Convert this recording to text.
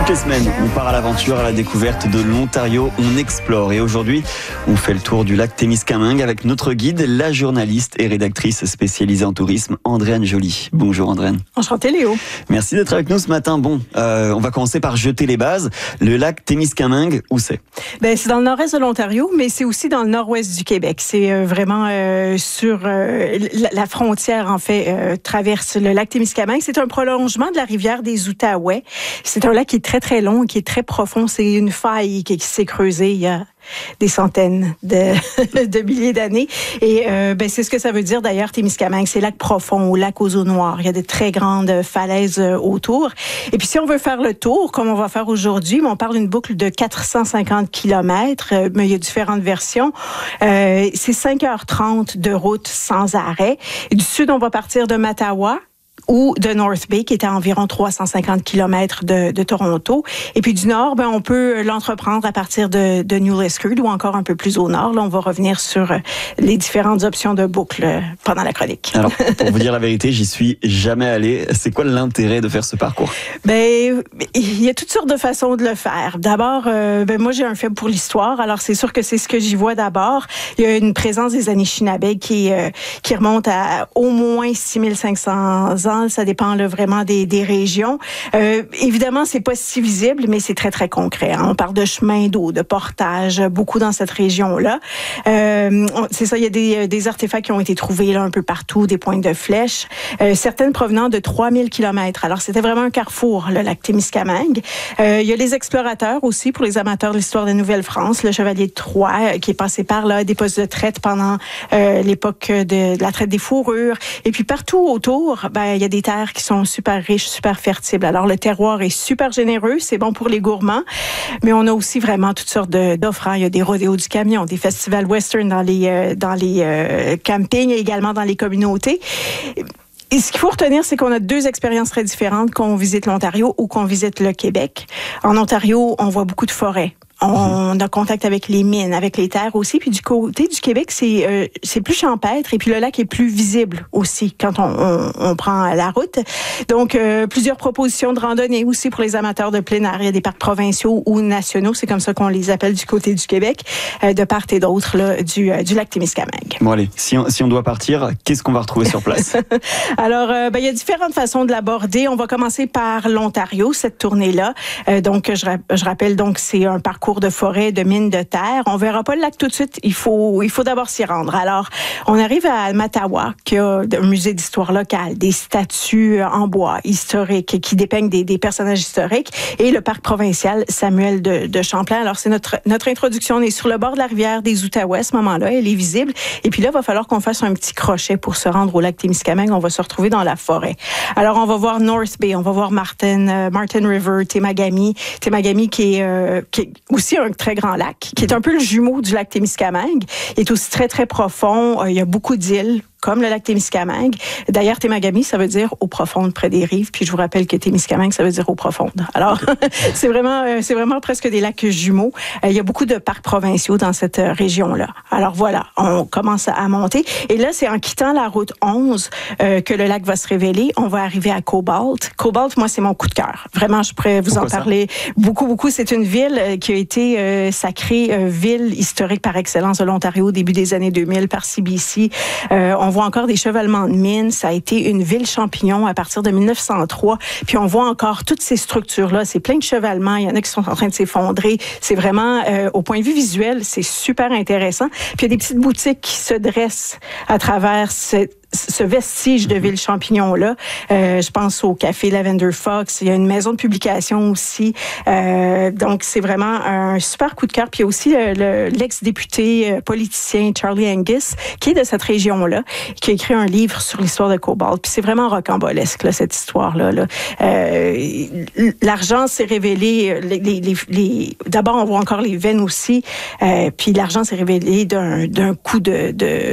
les semaines, on part à l'aventure, à la découverte de l'Ontario, on explore. Et aujourd'hui, on fait le tour du lac Témiscamingue avec notre guide, la journaliste et rédactrice spécialisée en tourisme, Andréane Joly. Bonjour Andréane. Enchantée Léo. Merci d'être avec nous ce matin. Bon, on va commencer par jeter les bases. Le lac Témiscamingue, où c'est? C'est dans le nord-est de l'Ontario, mais c'est aussi dans le nord-ouest du Québec. C'est vraiment sur la frontière, en fait, traverse le lac Témiscamingue. C'est un prolongement de la rivière des Outaouais. C'est un lac qui est très, très long et qui est très profond. C'est une faille qui s'est creusée il y a des centaines de milliers d'années. Et c'est ce que ça veut dire d'ailleurs, Témiscamingue. C'est lac profond, ou lac aux eaux noires. Il y a de très grandes falaises autour. Et puis si on veut faire le tour, comme on va faire aujourd'hui, on parle d'une boucle de 450 km, mais il y a différentes versions. C'est 5h30 de route sans arrêt. Et du sud, on va partir de Mattawa ou de North Bay, qui est à environ 350 km de Toronto. Et puis du nord, on peut l'entreprendre à partir de New Liskeard ou encore un peu plus au nord. Là, on va revenir sur les différentes options de boucle pendant la chronique. Alors, pour vous dire la vérité, j'y suis jamais allé. C'est quoi l'intérêt de faire ce parcours? Il y a toutes sortes de façons de le faire. D'abord, moi, j'ai un faible pour l'histoire. Alors, c'est sûr que c'est ce que j'y vois d'abord. Il y a une présence des Anishinaabe qui remonte à au moins 6500 ans. Ça dépend là, vraiment des régions. Évidemment, c'est pas si visible, mais c'est très, très concret. On parle de chemins d'eau, de portage, beaucoup dans cette région-là. C'est ça, il y a des artefacts qui ont été trouvés là, un peu partout, des pointes de flèches, certaines provenant de 3000 km. Alors, c'était vraiment un carrefour, le lac Témiscamingue. Il y a les explorateurs aussi, pour les amateurs de l'histoire de Nouvelle-France, le chevalier de Troyes, qui est passé par là, des postes de traite pendant l'époque de la traite des fourrures. Et puis, partout autour, il y a des terres qui sont super riches, super fertiles. Alors, le terroir est super généreux, c'est bon pour les gourmands, mais on a aussi vraiment toutes sortes d'offres. Il y a des rodéos du camion, des festivals western dans les campings et également dans les communautés. Et ce qu'il faut retenir, c'est qu'on a deux expériences très différentes qu'on visite l'Ontario ou qu'on visite le Québec. En Ontario, on voit beaucoup de forêts. On a contact avec les mines, avec les terres aussi. Puis du côté du Québec, c'est plus champêtre et puis le lac est plus visible aussi quand on prend la route. Donc, plusieurs propositions de randonnée aussi pour les amateurs de plein air. Il y a des parcs provinciaux ou nationaux, c'est comme ça qu'on les appelle du côté du Québec, de part et d'autre là, du lac Témiscamingue. Bon allez, si on doit partir, qu'est-ce qu'on va retrouver sur place? Alors, il y a différentes façons de l'aborder. On va commencer par l'Ontario, cette tournée-là. Donc, je rappelle, donc c'est un parcours de forêt, de mines de terre. On verra pas le lac tout de suite. Il faut d'abord s'y rendre. Alors, on arrive à Mattawa, qui a un musée d'histoire locale, des statues en bois historiques qui dépeignent des personnages historiques, et le parc provincial Samuel de Champlain. Alors, c'est notre introduction. On est sur le bord de la rivière des Outaouais à ce moment-là. Elle est visible. Et puis là, il va falloir qu'on fasse un petit crochet pour se rendre au lac Témiscamingue. On va se retrouver dans la forêt. Alors, on va voir North Bay, on va voir Martin River, Temagami qui est aussi un très grand lac, qui est un peu le jumeau du lac Témiscamingue. Il est aussi très, très profond. Il y a beaucoup d'îles, comme le lac Témiscamingue. D'ailleurs, Temagami, ça veut dire eau profonde près des rives. Puis je vous rappelle que Témiscamingue, ça veut dire eau profonde. Alors, c'est vraiment presque des lacs jumeaux. Il y a beaucoup de parcs provinciaux dans cette région-là. Alors voilà, on commence à monter. Et là, c'est en quittant la route 11 que le lac va se révéler. On va arriver à Cobalt. Cobalt, moi, c'est mon coup de cœur. Vraiment, je pourrais vous en parler beaucoup. C'est une ville qui a été sacrée ville historique par excellence de l'Ontario au début des années 2000 par CBC. On voit encore des chevalements de mines. Ça a été une ville champignon à partir de 1903. Puis on voit encore toutes ces structures-là. C'est plein de chevalements. Il y en a qui sont en train de s'effondrer. C'est vraiment, au point de vue visuel, c'est super intéressant. Puis il y a des petites boutiques qui se dressent à travers ce vestige de ville champignon-là. Je pense au café Lavender Fox. Il y a une maison de publication aussi. Donc, c'est vraiment un super coup de cœur. Puis il y a aussi l'ex-député politicien Charlie Angus, qui est de cette région-là, qui a écrit un livre sur l'histoire de Cobalt. Puis c'est vraiment rocambolesque, là, cette histoire-là. Là. L'argent s'est révélé... D'abord, on voit encore les veines aussi. Puis l'argent s'est révélé d'un coup de